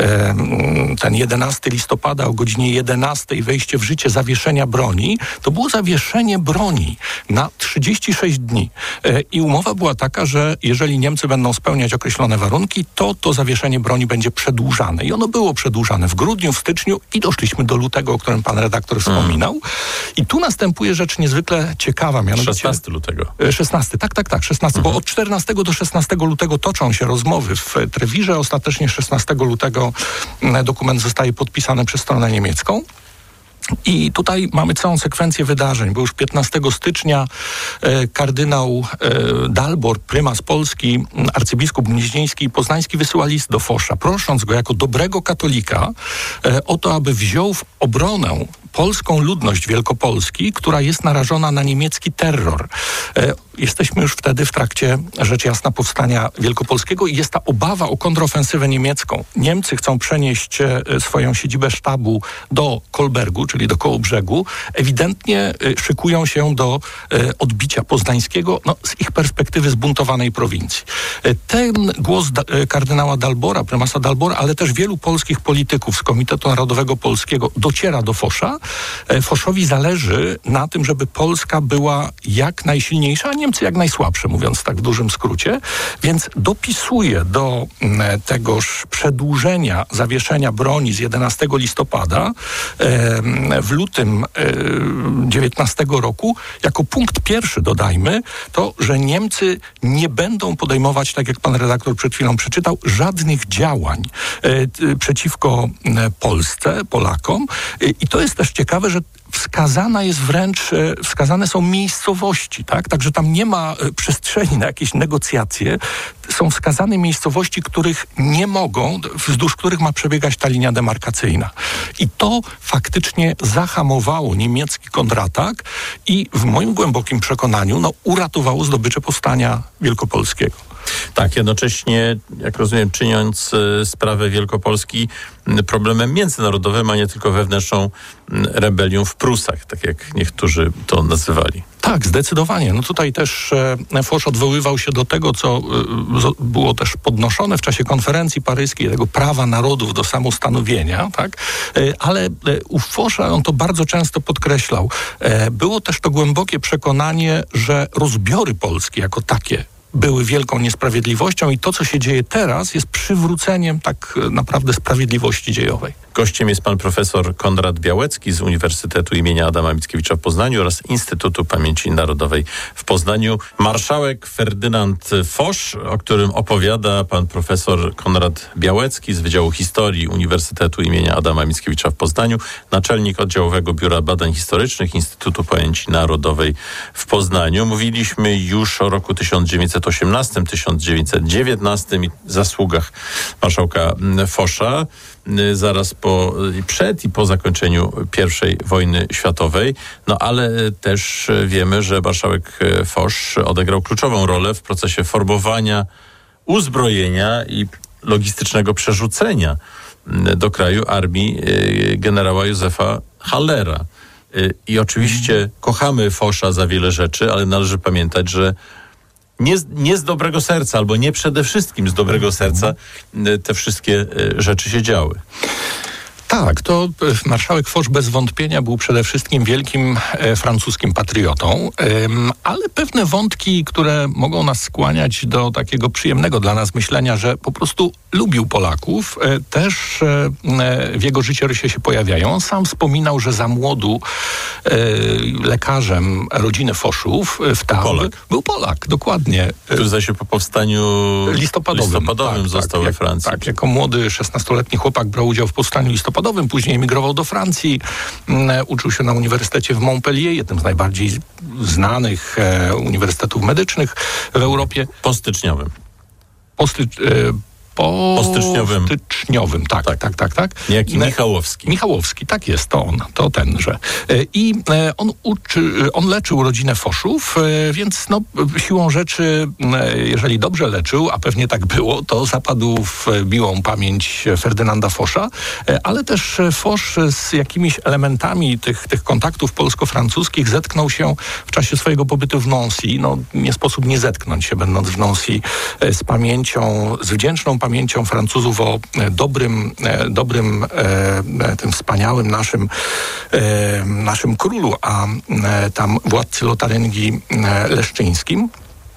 ten jedenastego listopada o godzinie jedenastej wejście w życie zawieszenia broni, to było zawieszenie broni na trzydzieści sześć dni. I umowa była taka, że jeżeli Niemcy będą spełniać określone warunki, to to zawieszenie broni będzie przedłużane. I ono było przedłużane w grudniu, w styczniu i doszliśmy do lutego, o którym pan redaktor wspominał. Mm. I tu następuje rzecz niezwykle ciekawa. Mianowicie szesnastego lutego. szesnastego, tak, tak, tak. szesnastego, mm. bo od czternastego do szesnastego lutego toczą się rozmowy w Trewirze. Ostatecznie szesnastego lutego dokument zostaje podpisany przez stronę niemiecką. I tutaj mamy całą sekwencję wydarzeń, bo już piętnastego stycznia e, kardynał e, Dalbor, prymas Polski, arcybiskup gnieźnieński i poznański wysyła list do Fosza, prosząc go jako dobrego katolika e, o to, aby wziął w obronę polską ludność Wielkopolski, która jest narażona na niemiecki terror. E, jesteśmy już wtedy w trakcie, rzecz jasna, powstania wielkopolskiego i jest ta obawa o kontrofensywę niemiecką. Niemcy chcą przenieść e, swoją siedzibę sztabu do Kolbergu, czyli do Kołobrzegu. Ewidentnie e, szykują się do e, odbicia poznańskiego, no, z ich perspektywy zbuntowanej prowincji. E, ten głos da, e, kardynała Dalbora, prymasa Dalbora, ale też wielu polskich polityków z Komitetu Narodowego Polskiego dociera do Fosza. Foszowi zależy na tym, żeby Polska była jak najsilniejsza, a Niemcy jak najsłabsze, mówiąc tak w dużym skrócie, więc dopisuje do tegoż przedłużenia zawieszenia broni z jedenastego listopada w lutym dziewiętnastego roku, jako punkt pierwszy dodajmy, to, że Niemcy nie będą podejmować, tak jak pan redaktor przed chwilą przeczytał, żadnych działań przeciwko Polsce, Polakom. I to jest też ciekawe, że wskazana jest wręcz, wskazane są miejscowości, tak? Także tam nie ma przestrzeni na jakieś negocjacje. Są wskazane miejscowości, których nie mogą, wzdłuż których ma przebiegać ta linia demarkacyjna. I to faktycznie zahamowało niemiecki kontratak i w moim głębokim przekonaniu no, uratowało zdobycze powstania wielkopolskiego. Tak, jednocześnie, jak rozumiem, czyniąc y, sprawę Wielkopolski y, problemem międzynarodowym, a nie tylko wewnętrzną y, rebelią w Prusach, tak jak niektórzy to nazywali. Tak, zdecydowanie. No tutaj też e, Foch odwoływał się do tego, co e, było też podnoszone w czasie konferencji paryskiej, tego prawa narodów do samostanowienia, tak? E, ale e, u Focha on to bardzo często podkreślał. E, było też to głębokie przekonanie, że rozbiory Polski jako takie były wielką niesprawiedliwością i to, co się dzieje teraz, jest przywróceniem tak naprawdę sprawiedliwości dziejowej. Gościem jest pan profesor Konrad Białecki z Uniwersytetu imienia Adama Mickiewicza w Poznaniu oraz Instytutu Pamięci Narodowej w Poznaniu. Marszałek Ferdynand Foch, o którym opowiada pan profesor Konrad Białecki z Wydziału Historii Uniwersytetu imienia Adama Mickiewicza w Poznaniu, naczelnik Oddziałowego Biura Badań Historycznych Instytutu Pamięci Narodowej w Poznaniu. Mówiliśmy już o roku tysiąc dziewięćset osiemnastym, tysiąc dziewięćset dziewiętnastym i zasługach marszałka Fosza. Zaraz po, przed i po zakończeniu pierwszej wojny światowej. No ale też wiemy, że marszałek Foch odegrał kluczową rolę w procesie formowania uzbrojenia i logistycznego przerzucenia do kraju armii generała Józefa Hallera. I oczywiście kochamy Fosza za wiele rzeczy, ale należy pamiętać, że Nie, nie z dobrego serca, albo nie przede wszystkim z dobrego serca te wszystkie rzeczy się działy. Tak, to marszałek Foch bez wątpienia był przede wszystkim wielkim e, francuskim patriotą, e, ale pewne wątki, które mogą nas skłaniać do takiego przyjemnego dla nas myślenia, że po prostu lubił Polaków, e, też e, w jego życiorysie się pojawiają. On sam wspominał, że za młodu e, lekarzem rodziny Fochów w Tarbes Polak. był Polak, dokładnie. Który zaś się po powstaniu listopadowym, listopadowym tak, został tak, we Francji. Tak, jako młody szesnastoletni chłopak brał udział w powstaniu listopadowym. Później emigrował do Francji, um, uczył się na Uniwersytecie w Montpellier, jednym z najbardziej znanych e, uniwersytetów medycznych w Europie. Po styczniowym. Po, sty, e, Po, po styczniowym. styczniowym, tak, tak, tak, tak. tak. Niejaki Michałowski. Michałowski, tak jest, to on, to tenże. I on, uczy, on leczył rodzinę Foszów, więc no, siłą rzeczy, jeżeli dobrze leczył, a pewnie tak było, to zapadł w miłą pamięć Ferdynanda Fosza, ale też Fosz z jakimiś elementami tych, tych kontaktów polsko-francuskich zetknął się w czasie swojego pobytu w Nancy. No, nie sposób nie zetknąć się, będąc w Nancy, z pamięcią, z wdzięczną pamięcią Francuzów o dobrym, dobrym e, tym wspaniałym naszym, e, naszym królu, a e, tam władcy Lotaryngii e, Leszczyńskim,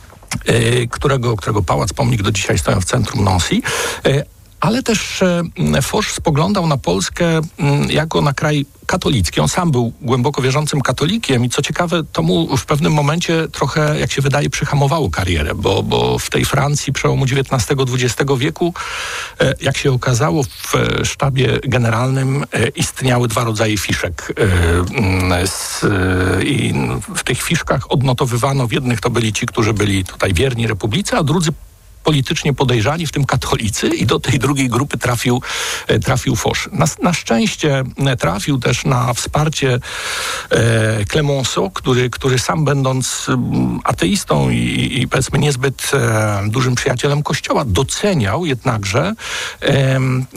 e, którego, którego pałac, pomnik do dzisiaj stoją w centrum Nancy. E, ale też e, Fosz spoglądał na Polskę m, jako na kraj katolicki. On sam był głęboko wierzącym katolikiem i co ciekawe, to mu w pewnym momencie trochę, jak się wydaje, przyhamowało karierę, bo, bo w tej Francji przełomu dziewiętnastego dwudziestego wieku, e, jak się okazało, w sztabie generalnym e, istniały dwa rodzaje fiszek. E, z, e, I w tych fiszkach odnotowywano, w jednych to byli ci, którzy byli tutaj wierni republice, a drudzy politycznie podejrzani, w tym katolicy, i do tej drugiej grupy trafił, trafił Fosz. Na, na szczęście trafił też na wsparcie e, Clemenceau, który, który sam będąc ateistą i, i powiedzmy niezbyt e, dużym przyjacielem Kościoła, doceniał jednakże e, e,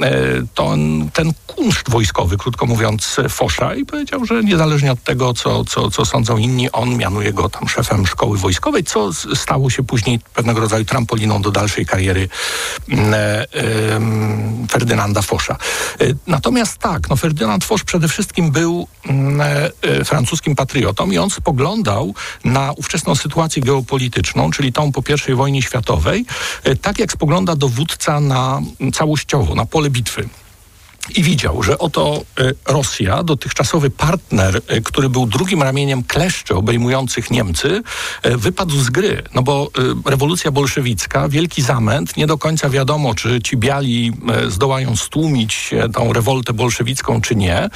ten, ten kunszt wojskowy, krótko mówiąc, Fosza i powiedział, że niezależnie od tego, co, co, co sądzą inni, on mianuje go tam szefem szkoły wojskowej, co stało się później pewnego rodzaju trampoliną do dalszej kariery e, e, Ferdynanda Fosza. E, natomiast tak, no Ferdynand Fosz przede wszystkim był e, e, francuskim patriotą i on spoglądał na ówczesną sytuację geopolityczną, czyli tą po pierwszej wojnie światowej, e, tak jak spogląda dowódca na całościowo, na pole bitwy. I widział, że oto Rosja, dotychczasowy partner, który był drugim ramieniem kleszczy obejmujących Niemcy, wypadł z gry. No bo rewolucja bolszewicka, wielki zamęt, nie do końca wiadomo, czy ci biali zdołają stłumić tą rewoltę bolszewicką, czy nie.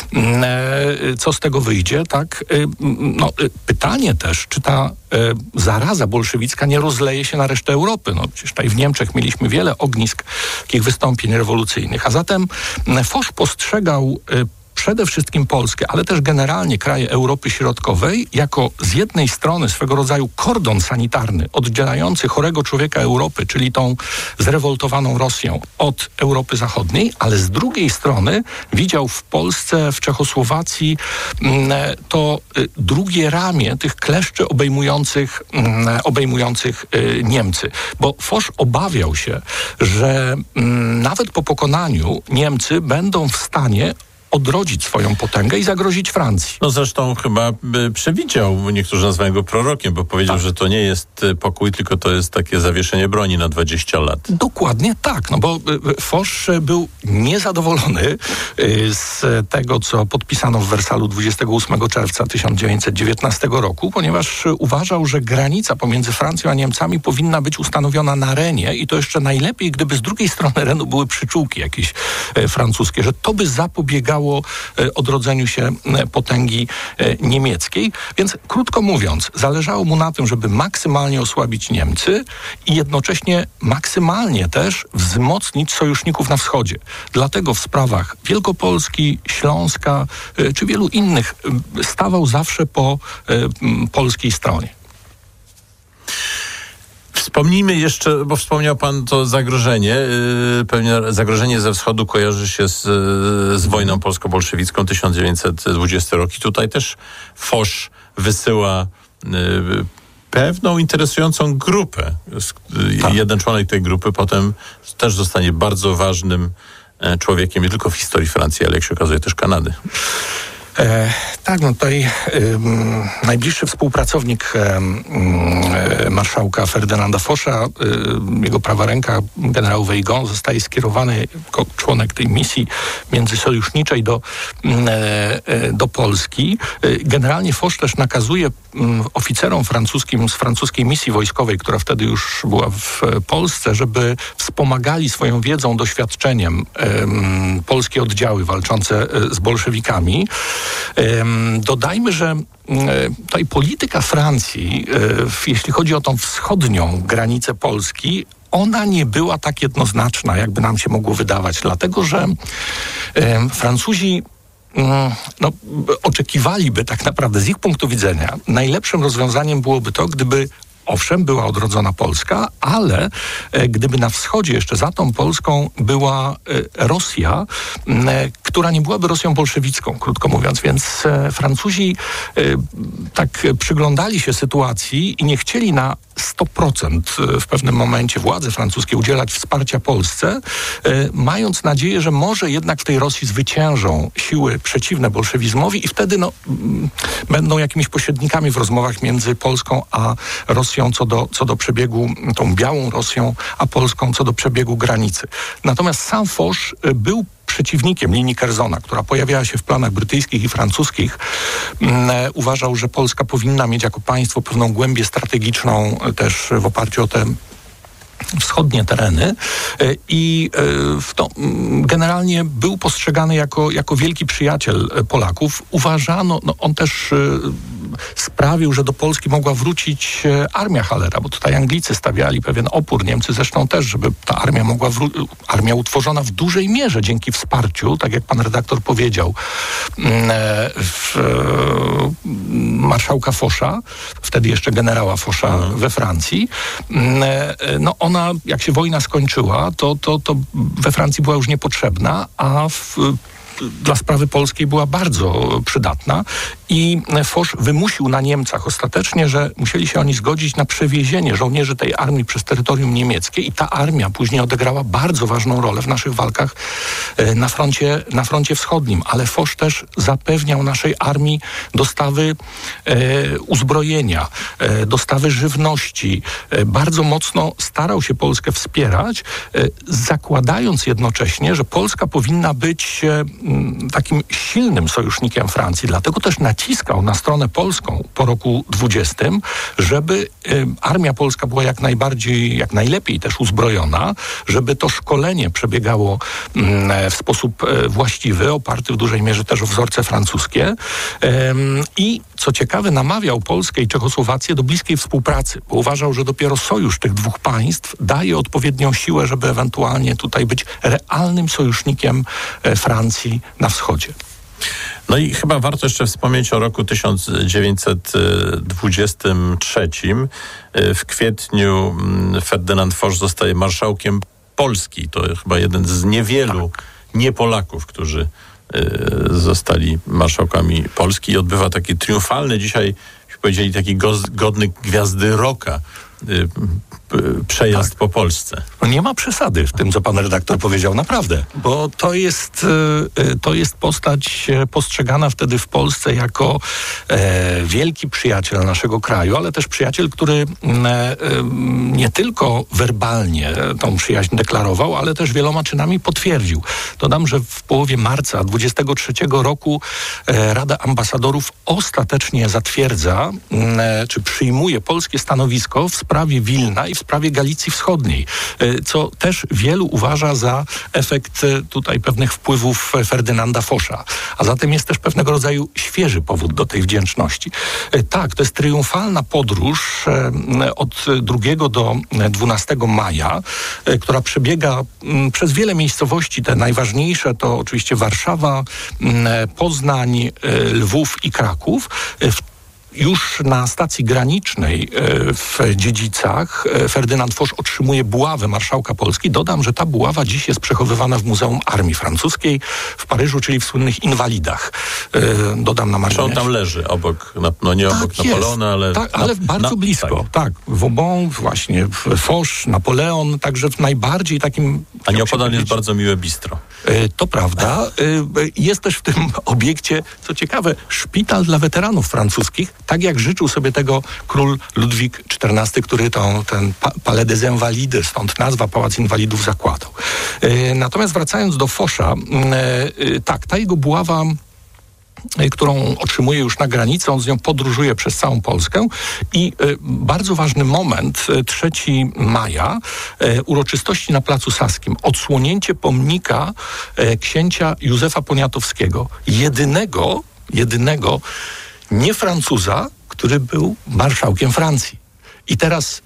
Co z tego wyjdzie, tak? No, pytanie też, czy ta zaraza bolszewicka nie rozleje się na resztę Europy. No przecież tutaj w Niemczech mieliśmy wiele ognisk takich wystąpień rewolucyjnych, a zatem Fosz postrzegał przede wszystkim Polskę, ale też generalnie kraje Europy Środkowej jako z jednej strony swego rodzaju kordon sanitarny oddzielający chorego człowieka Europy, czyli tą zrewoltowaną Rosją, od Europy Zachodniej, ale z drugiej strony widział w Polsce, w Czechosłowacji to drugie ramię tych kleszczy obejmujących, obejmujących Niemcy. Bo Fosz obawiał się, że nawet po pokonaniu Niemcy będą w stanie odrodzić swoją potęgę i zagrozić Francji. No zresztą chyba by przewidział, niektórzy nazywają go prorokiem, bo powiedział, tak, że to nie jest pokój, tylko to jest takie zawieszenie broni na dwadzieścia lat. Dokładnie tak, no bo Fosz był niezadowolony z tego, co podpisano w Wersalu dwudziestego ósmego czerwca tysiąc dziewięćset dziewiętnastego roku, ponieważ uważał, że granica pomiędzy Francją a Niemcami powinna być ustanowiona na Renie i to jeszcze najlepiej, gdyby z drugiej strony Renu były przyczółki jakieś francuskie, że to by zapobiegało odrodzeniu się potęgi niemieckiej. Więc krótko mówiąc, zależało mu na tym, żeby maksymalnie osłabić Niemcy i jednocześnie maksymalnie też wzmocnić sojuszników na wschodzie. Dlatego w sprawach Wielkopolski, Śląska czy wielu innych stawał zawsze po polskiej stronie. Wspomnijmy jeszcze, bo wspomniał pan to zagrożenie. Yy, pewnie zagrożenie ze wschodu kojarzy się z, z wojną polsko-bolszewicką tysiąc dziewięćset dwudziesty rok. I tutaj też Fosz wysyła yy, pewną interesującą grupę. Tak. Jeden członek tej grupy potem też zostanie bardzo ważnym człowiekiem nie tylko w historii Francji, ale jak się okazuje też Kanady. E, tak, no tutaj e, najbliższy współpracownik e, e, marszałka Ferdynanda Fosza, e, jego prawa ręka, generał Weygand, zostaje skierowany jako członek tej misji międzysojuszniczej do, e, do Polski. E, generalnie Fosz też nakazuje m, oficerom francuskim z francuskiej misji wojskowej, która wtedy już była w Polsce, żeby wspomagali swoją wiedzą, doświadczeniem e, m, polskie oddziały walczące z bolszewikami. Dodajmy, że tutaj polityka Francji, jeśli chodzi o tą wschodnią granicę Polski, ona nie była tak jednoznaczna, jakby nam się mogło wydawać, dlatego że e, Francuzi no, oczekiwaliby tak naprawdę z ich punktu widzenia, najlepszym rozwiązaniem byłoby to, gdyby owszem, była odrodzona Polska, ale e, gdyby na wschodzie jeszcze za tą Polską była e, Rosja, e, która nie byłaby Rosją bolszewicką, krótko mówiąc. Więc e, Francuzi e, tak przyglądali się sytuacji i nie chcieli na sto procent w pewnym momencie władze francuskie udzielać wsparcia Polsce, e, mając nadzieję, że może jednak w tej Rosji zwyciężą siły przeciwne bolszewizmowi i wtedy no, m, będą jakimiś pośrednikami w rozmowach między Polską a Rosją co do, co do przebiegu, tą białą Rosją, a Polską co do przebiegu granicy. Natomiast sam Foch był przeciwnikiem linii Curzona, która pojawiała się w planach brytyjskich i francuskich. E, uważał, że Polska powinna mieć jako państwo pewną głębię strategiczną też w oparciu o te wschodnie tereny i to generalnie był postrzegany jako, jako wielki przyjaciel Polaków. Uważano, no on też sprawił, że do Polski mogła wrócić armia Hallera, bo tutaj Anglicy stawiali pewien opór, Niemcy zresztą też, żeby ta armia mogła, wró- armia utworzona w dużej mierze dzięki wsparciu, tak jak pan redaktor powiedział, w, marszałka Focha, wtedy jeszcze generała Focha mhm. we Francji. No ona, jak się wojna skończyła, to, to, to we Francji była już niepotrzebna, a w dla sprawy polskiej była bardzo przydatna i Foch wymusił na Niemcach ostatecznie, że musieli się oni zgodzić na przewiezienie żołnierzy tej armii przez terytorium niemieckie i ta armia później odegrała bardzo ważną rolę w naszych walkach na froncie, na froncie wschodnim, ale Foch też zapewniał naszej armii dostawy e, uzbrojenia, e, dostawy żywności. E, bardzo mocno starał się Polskę wspierać, e, zakładając jednocześnie, że Polska powinna być e, takim silnym sojusznikiem Francji. Dlatego też naciskał na stronę polską po roku dwudziestym, żeby y, armia polska była jak najbardziej, jak najlepiej też uzbrojona, żeby to szkolenie przebiegało y, w sposób y, właściwy, oparty w dużej mierze też o wzorce francuskie. Y, I co ciekawe, namawiał Polskę i Czechosłowację do bliskiej współpracy, bo uważał, że dopiero sojusz tych dwóch państw daje odpowiednią siłę, żeby ewentualnie tutaj być realnym sojusznikiem y, Francji na wschodzie. No i chyba warto jeszcze wspomnieć o roku tysiąc dziewięćset dwudziestym trzecim. W kwietniu Ferdynand Foch zostaje marszałkiem Polski. To chyba jeden z niewielu tak. nie-Polaków, którzy zostali marszałkami Polski i odbywa taki triumfalny dzisiaj, powiedzieli, taki godny gwiazdy rocka przejazd tak. po Polsce. No nie ma przesady w tym, co pan redaktor powiedział, naprawdę, bo to jest, to jest postać postrzegana wtedy w Polsce jako e, wielki przyjaciel naszego kraju, ale też przyjaciel, który e, nie tylko werbalnie tą przyjaźń deklarował, ale też wieloma czynami potwierdził. Dodam, że w połowie marca dwudziestego trzeciego roku e, Rada Ambasadorów ostatecznie zatwierdza, e, czy przyjmuje polskie stanowisko w sprawie Wilna i w sprawie Galicji Wschodniej, co też wielu uważa za efekt tutaj pewnych wpływów Ferdynanda Focha. A zatem jest też pewnego rodzaju świeży powód do tej wdzięczności. Tak, to jest triumfalna podróż od drugiego do dwunastego maja, która przebiega przez wiele miejscowości. Te najważniejsze to oczywiście Warszawa, Poznań, Lwów i Kraków. Już na stacji granicznej w Dziedzicach Ferdynand Foch otrzymuje buławę marszałka Polski. Dodam, że ta buława dziś jest przechowywana w Muzeum Armii Francuskiej w Paryżu, czyli w słynnych Inwalidach. Dodam na marginesie. On tam leży, obok, no nie tak obok Napoleona, ale... Tak, ale na, bardzo na, blisko. Tak, tak. Vauban, właśnie Foch, Napoleon, także w najbardziej takim... A nieopodal jest bardzo miłe bistro. To prawda. Jest też w tym obiekcie, co ciekawe, szpital dla weteranów francuskich, tak jak życzył sobie tego król Ludwik czternasty, który tą, ten Palais des Invalides, stąd nazwa Pałac Inwalidów, zakładał. Natomiast wracając do Focha, tak, ta jego buława, którą otrzymuje już na granicy, on z nią podróżuje przez całą Polskę i y, bardzo ważny moment, trzeciego maja, y, uroczystości na Placu Saskim, odsłonięcie pomnika y, księcia Józefa Poniatowskiego, jedynego, jedynego nie Francuza, który był marszałkiem Francji. I teraz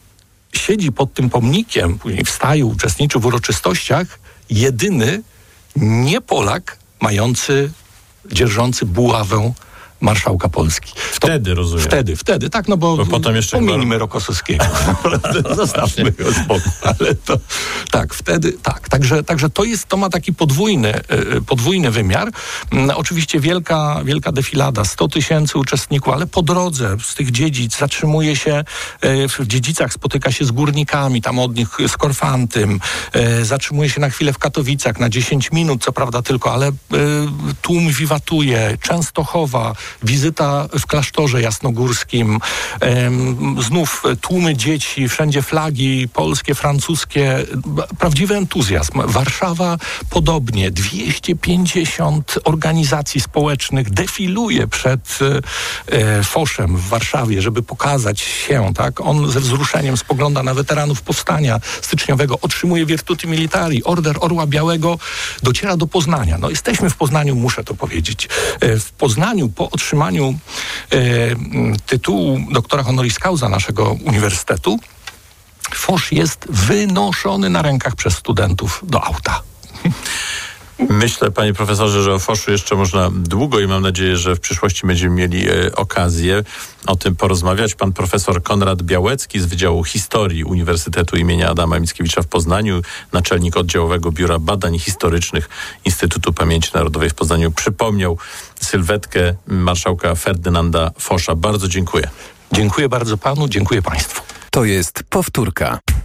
siedzi pod tym pomnikiem, później wstaje, uczestniczy w uroczystościach, jedyny nie Polak mający, dzierżący buławę marszałka Polski. Wtedy, rozumiem. Wtedy, wtedy, tak, no bo, bo potem jeszcze pominimy chyba... Rokosowskiego. Zostawmy go spokój. Ale to, tak, wtedy, tak. Także, także to jest, to ma taki podwójny, podwójny wymiar. Oczywiście wielka, wielka defilada, sto tysięcy uczestników, ale po drodze z tych dziedzic zatrzymuje się, w dziedzicach spotyka się z górnikami, tam od nich z Korfantym, zatrzymuje się na chwilę w Katowicach, na dziesięć minut, co prawda tylko, ale tłum wiwatuje, Częstochowa, wizyta w klasztorze jasnogórskim, znów tłumy dzieci, wszędzie flagi polskie, francuskie, prawdziwy entuzjazm. Warszawa podobnie, dwieście pięćdziesiąt organizacji społecznych defiluje przed Foszem w Warszawie, żeby pokazać się, tak? On ze wzruszeniem spogląda na weteranów powstania styczniowego, otrzymuje Virtuti Militari, Order Orła Białego, dociera do Poznania. No jesteśmy w Poznaniu, muszę to powiedzieć. W Poznaniu po otrzymaniu e, tytułu doktora honoris causa naszego uniwersytetu Fosz jest wynoszony na rękach przez studentów do auta. Myślę, panie profesorze, że o Foszu jeszcze można długo i mam nadzieję, że w przyszłości będziemy mieli e, okazję o tym porozmawiać. Pan profesor Konrad Białecki z Wydziału Historii Uniwersytetu imienia Adama Mickiewicza w Poznaniu, naczelnik oddziałowego Biura Badań Historycznych Instytutu Pamięci Narodowej w Poznaniu, przypomniał sylwetkę marszałka Ferdynanda Fosza. Bardzo dziękuję. Dziękuję bardzo panu, dziękuję państwu. To jest powtórka.